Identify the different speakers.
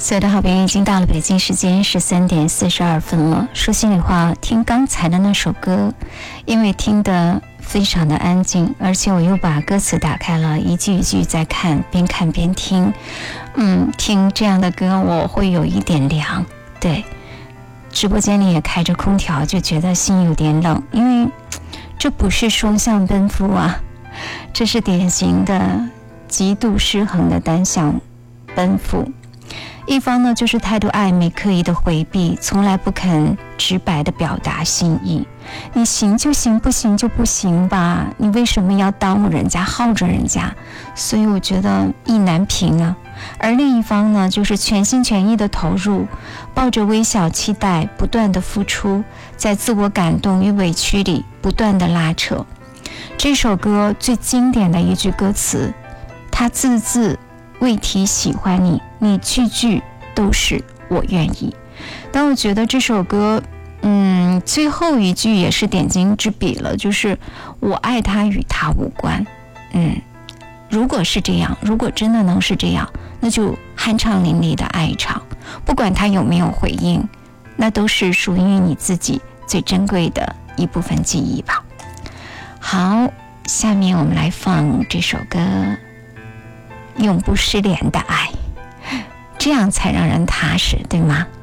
Speaker 1: 所有的好朋友，已经到了北京时间13:42了。说心里话，听刚才的那首歌，因为听得非常的安静，而且我又把歌词打开了，一句一句在看，边看边听。听这样的歌我会有一点凉。对，直播间里也开着空调，就觉得心有点冷，因为这不是双向奔赴啊，这是典型的极度失衡的单向奔赴。一方呢就是态度暧昧，刻意的回避，从来不肯直白的表达心意。你行就行，不行就不行吧，你为什么要耽误人家，耗着人家？所以我觉得意难平啊。而另一方呢就是全心全意的投入，抱着微小期待，不断的付出，在自我感动与委屈里不断的拉扯。这首歌最经典的一句歌词，他字字未提喜欢你，你句句都是我愿意。但我觉得这首歌最后一句也是点睛之笔了，就是我爱他与他无关。如果是这样，如果真的能是这样，那就酣畅淋漓的爱一场，不管他有没有回应，那都是属于你自己最珍贵的一部分记忆吧。好，下面我们来放这首歌，永不失联的爱，这样才让人踏实，对吗？